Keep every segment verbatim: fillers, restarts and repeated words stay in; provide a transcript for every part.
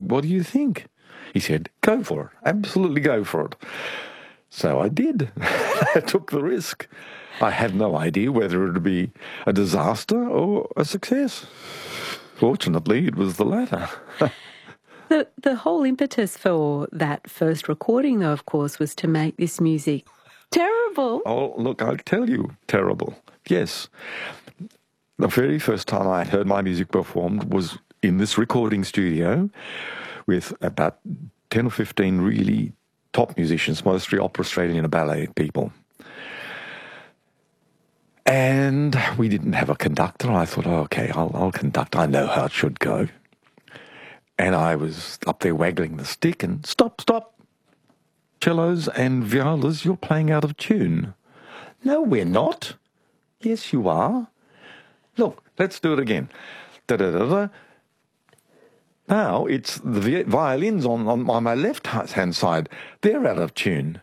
what do you think? He said, go for it. Absolutely go for it. So I did. I took the risk. I had no idea whether it would be a disaster or a success. Fortunately, it was the latter. the, the whole impetus for that first recording, though, of course, was to make this music terrible. Oh, look, I'll tell you, terrible. Yes. The very first time I heard my music performed was in this recording studio with about ten or fifteen really top musicians, mostly opera, Australian and ballet people. And we didn't have a conductor. I thought, oh, okay, I'll, I'll conduct. I know how it should go. And I was up there waggling the stick and stop, stop. Cellos and violas, you're playing out of tune. No, we're not. Yes, you are. Look, let's do it again. Da-da-da-da. Now it's the violins on, on, on my left-hand side. They're out of tune.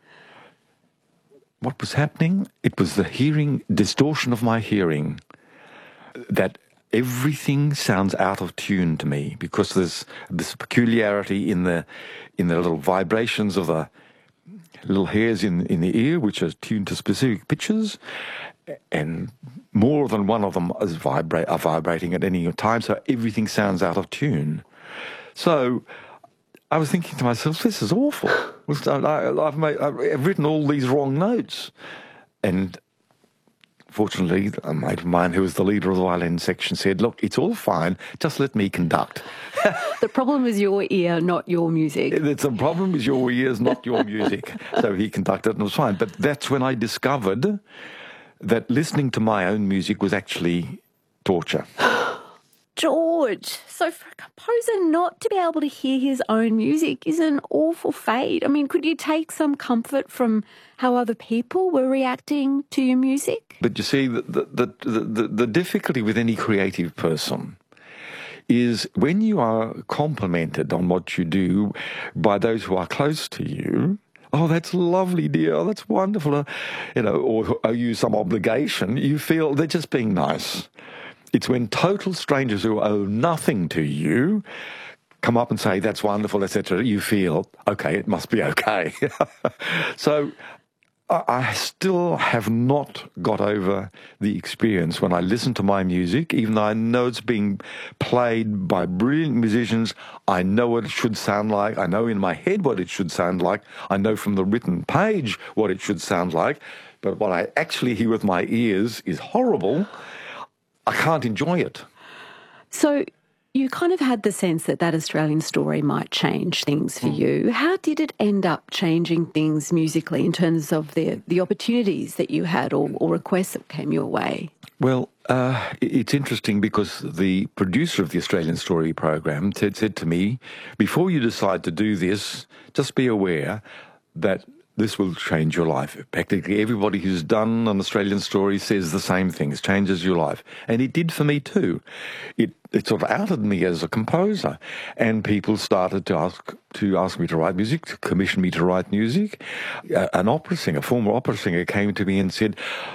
What was happening? It was the hearing, distortion of my hearing, that everything sounds out of tune to me because there's this peculiarity in the in the little vibrations of the little hairs in, in the ear, which are tuned to specific pitches, and more than one of them is vibrate, are vibrating at any time, so everything sounds out of tune. So I was thinking to myself, this is awful. I've, made, I've written all these wrong notes. And fortunately, a mate of mine who was the leader of the violin section said, look, it's all fine, just let me conduct. The problem is your ear, not your music. It's a problem is your ears, not your music. So he conducted and it was fine. But that's when I discovered that listening to my own music was actually torture. George, so for a composer not to be able to hear his own music is an awful fate. I mean, could you take some comfort from how other people were reacting to your music? But you see, the, the, the, the, the difficulty with any creative person is when you are complimented on what you do by those who are close to you. Oh, that's lovely, dear. Oh, that's wonderful. Uh, you know, or owe you some obligation. You feel they're just being nice. It's when total strangers who owe nothing to you come up and say, that's wonderful, et cetera, you feel, okay, it must be okay. So I still have not got over the experience when I listen to my music, even though I know it's being played by brilliant musicians. I know what it should sound like. I know in my head what it should sound like. I know from the written page what it should sound like. But what I actually hear with my ears is horrible. I can't enjoy it. So you kind of had the sense that that Australian story might change things for mm. you. How did it end up changing things musically in terms of the the opportunities that you had or, or requests that came your way? Well, uh, it's interesting because the producer of the Australian Story program said, said to me, before you decide to do this, just be aware that this will change your life. Practically everybody who's done an Australian Story says the same things, changes your life. And it did for me too. It it sort of outed me as a composer. And people started to ask to ask me to write music, to commission me to write music. Uh, an opera singer, a former opera singer came to me and said,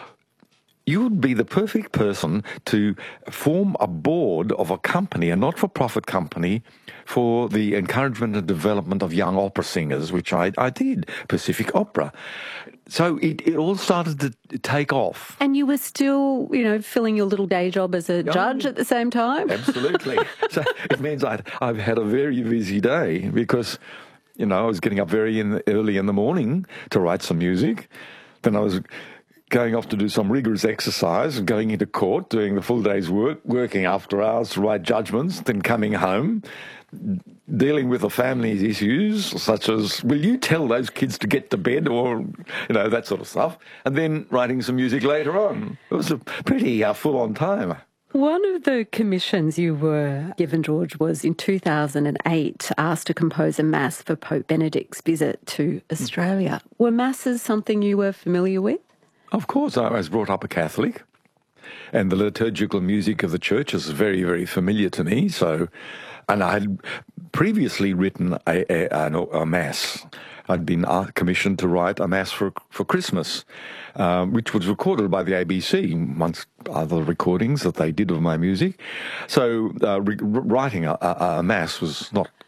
you would be the perfect person to form a board of a company, a not-for-profit company, for the encouragement and development of young opera singers, which I, I did, Pacific Opera. So it, it all started to take off. And you were still, you know, filling your little day job as a oh, judge at the same time? Absolutely. So it means I'd, I've had a very busy day because, you know, I was getting up very in the, early in the morning to write some music. Then I was going off to do some rigorous exercise, going into court, doing the full day's work, working after hours to write judgments, then coming home, dealing with the family's issues, such as, will you tell those kids to get to bed, or, you know, that sort of stuff, and then writing some music later on. It was a pretty uh, full-on time. One of the commissions you were given, George, was in two thousand eight, asked to compose a mass for Pope Benedict's visit to Australia. Were masses something you were familiar with? Of course, I was brought up a Catholic, and the liturgical music of the church is very, very familiar to me. So, and I had previously written a, a, a, a mass. I'd been commissioned to write a mass for for Christmas, um, which was recorded by the A B C, amongst other recordings that they did of my music. So uh, re- writing a, a, a mass was not